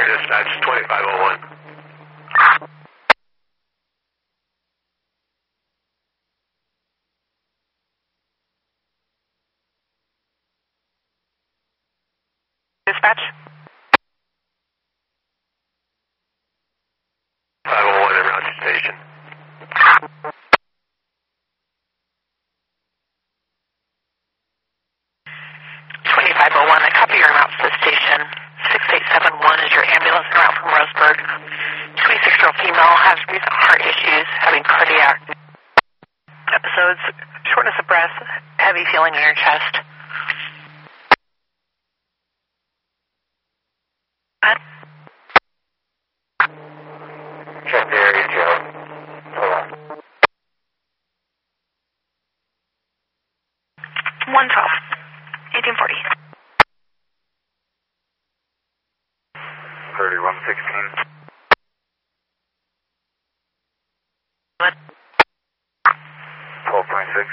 Fire dispatch 2501. Dispatch. 501 en route to station. I copy your route to the station. 6871 is your ambulance en route from Roseburg. 26-year-old female has recent heart issues, having cardiac episodes, shortness of breath, heavy feeling in your chest. Check the area, Joe. Hold on. 112, 1840. 3116. What? 1226.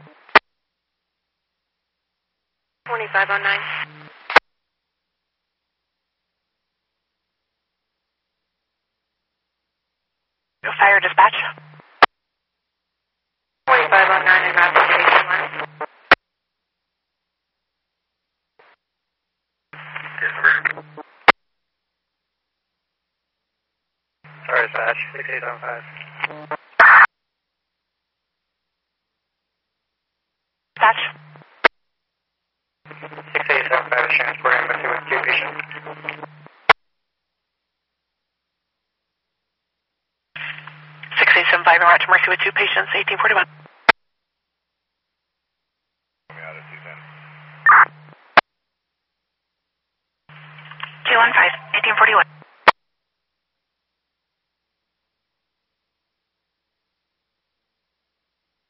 2509. Fire dispatch. 2509 in route to station 1. Fire dispatch 6875. Dispatch. 6875 is transport embassy with 2 patients. 6875 en route to Mercy with 2 patients, 1841. 215, 1841.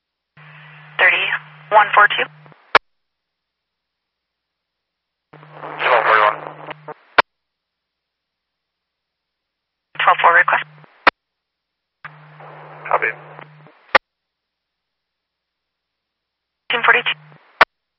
3142.